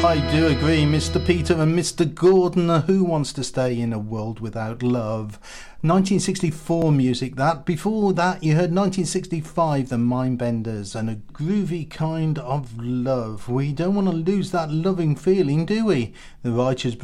I do agree, Mr. Peter and Mr. Gordon. Who wants to stay in a world without love? 1964 music that. Before that, you heard 1965, the Mindbenders, and a groovy kind of love. We don't want to lose that loving feeling, do we? The Righteous